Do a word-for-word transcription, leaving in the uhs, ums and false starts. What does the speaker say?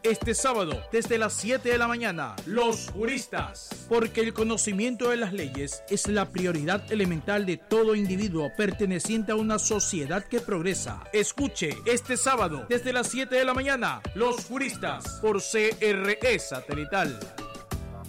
este sábado desde las siete de la mañana. Los juristas. Porque el conocimiento de las leyes es la prioridad elemental de todo individuo perteneciente a una sociedad que progresa. Escuche este sábado desde las siete de la mañana. Los juristas por C R E Satelital.